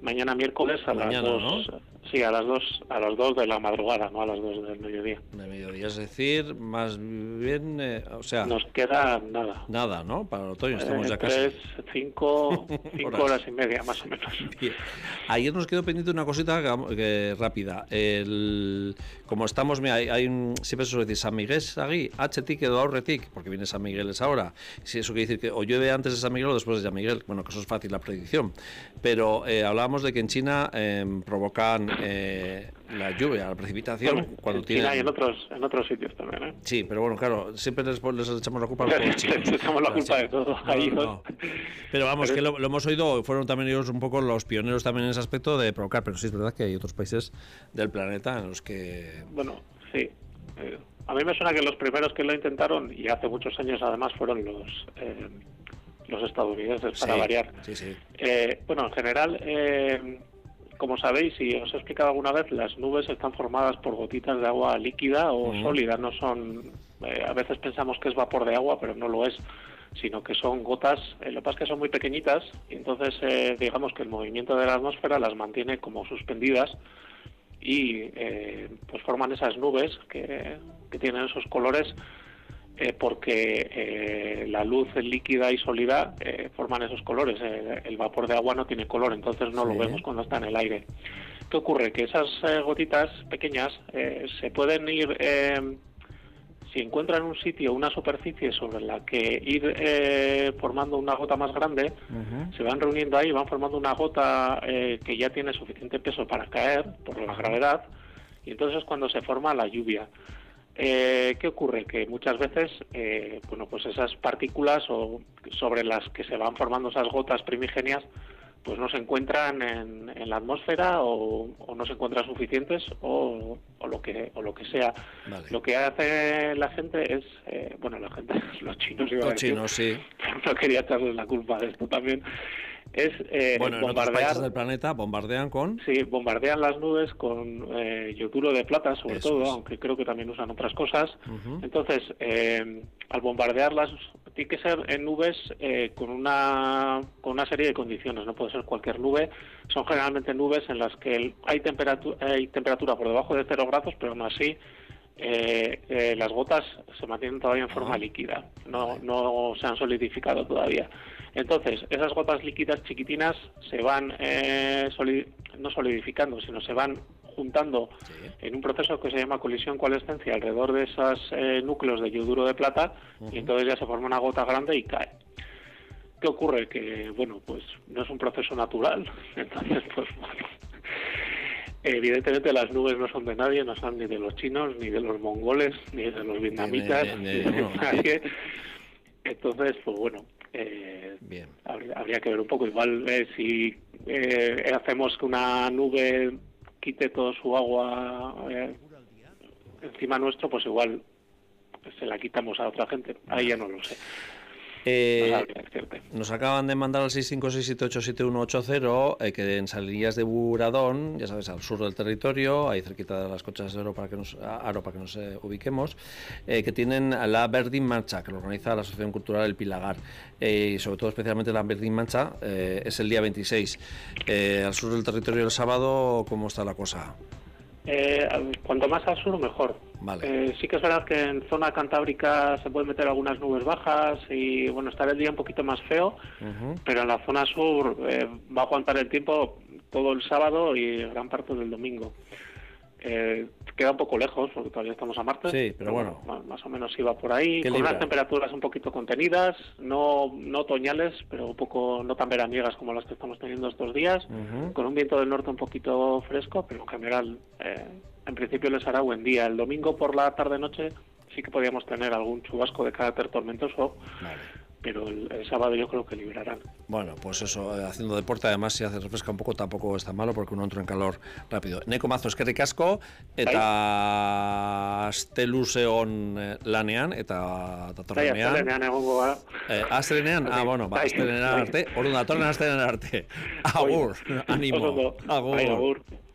mañana miércoles a mañana, las 2, ¿no? Sí, a las 2 de la madrugada, no a las 2 del mediodía. De mediodía, es decir, más bien, o sea... Nos queda nada. Nada, ¿no? Para el otoño estamos ya casi. 5 horas y media, más o menos. Bien. Ayer nos quedó pendiente una cosita rápida. Como estamos, mira, siempre se suele decir San Miguel Sagui, H-tic edo aurretic, porque viene San Miguel es ahora. Si eso quiere decir que o llueve antes de San Miguel o después de San Miguel. Bueno, que eso es fácil la predicción. Pero hablábamos de que en China provocan la lluvia, la precipitación, cuando en China tienen... y en otros sitios también, ¿eh? Sí, pero bueno, claro, siempre les echamos la culpa a los chinos. Les echamos la culpa de todo. No. Pero vamos, que lo hemos oído, fueron también ellos un poco los pioneros también en ese aspecto de provocar, pero sí es verdad que hay otros países del planeta en los que... Bueno, sí. A mí me suena que los primeros que lo intentaron, y hace muchos años además, fueron los estadounidenses, para variar. Sí. Bueno, en general, como sabéis, y os he explicado alguna vez, las nubes están formadas por gotitas de agua líquida o sólida, no son... a veces pensamos que es vapor de agua, pero no lo es, sino que son gotas, lo que pasa es que son muy pequeñitas, y entonces digamos que el movimiento de la atmósfera las mantiene como suspendidas, y pues forman esas nubes que tienen esos colores, porque la luz líquida y sólida forman esos colores. El vapor de agua no tiene color, entonces no lo vemos cuando está en el aire. ¿Qué ocurre? Que esas gotitas pequeñas se pueden ir, si encuentran un sitio, una superficie sobre la que ir formando una gota más grande, se van reuniendo ahí, van formando una gota que ya tiene suficiente peso para caer por la gravedad, y entonces es cuando se forma la lluvia. ¿Qué ocurre? Que muchas veces, bueno, pues esas partículas sobre las que se van formando esas gotas primigenias, pues no se encuentran en la atmósfera o no se encuentran suficientes o lo que sea. Vale. Lo que hace la gente es, bueno, la gente, los chinos, iba a decir, chinos, sí. no quería echarles la culpa de esto también, es bueno, en otros países del planeta bombardean con... Sí, bombardean las nubes con yoduro de plata, sobre Eso todo, es. aunque creo que también usan otras cosas. Entonces, al bombardearlas, tiene que ser en nubes con una serie de condiciones, no puede ser cualquier nube. Son generalmente nubes en las que hay temperatura por debajo de 0 grados, pero aún así las gotas se mantienen todavía en forma líquida, no se han solidificado todavía. Entonces, esas gotas líquidas chiquitinas se van no solidificando, sino se van juntando en un proceso que se llama colisión-coalescencia alrededor de esos núcleos de yoduro de plata, y entonces ya se forma una gota grande y cae. ¿Qué ocurre? Que, bueno, pues no es un proceso natural, entonces, pues bueno, evidentemente las nubes no son de nadie, no son ni de los chinos, ni de los mongoles, ni de los vietnamitas, ni de nadie. Entonces, pues bueno, bien. Habría que ver un poco. Igual si hacemos que una nube quite toda su agua encima nuestro, pues igual se la quitamos a otra gente. Ahí ya no lo sé. Nos acaban de mandar al 656787180 que en Salillas de Buradón, ya sabes, al sur del territorio, ahí cerquita de las Conchas de Aro, para que nos ubiquemos, que tienen la Verdín Mancha, que lo organiza la Asociación Cultural El Pilagar, y sobre todo especialmente la Verdín Mancha, es el día 26. Al sur del territorio el sábado, ¿cómo está la cosa? Cuanto más al sur, mejor. Vale. Sí que es verdad que en zona cantábrica se pueden meter algunas nubes bajas y, bueno, estará el día un poquito más feo, pero en la zona sur va a aguantar el tiempo todo el sábado y gran parte del domingo. Queda un poco lejos porque todavía estamos a martes. Sí, pero bueno. Más o menos iba por ahí, con unas temperaturas un poquito contenidas, no otoñales, pero un poco no tan veraniegas como las que estamos teniendo estos días, con un viento del norte un poquito fresco, pero en general, en principio les hará buen día. El domingo por la tarde-noche sí que podríamos tener algún chubasco de carácter tormentoso. Vale. Pero el sábado yo creo que librarán. Bueno, pues eso, haciendo deporte, además si hace refresca un poco tampoco es tan malo porque uno entra en calor rápido. Neko mazo eskerrik asko eta asteluzeon lanean eta datorrenean. Astelenean egongo gara. Astelenean, bueno, astelenean arte, orduan datorren astelenean arte. Agur, animo. Agur.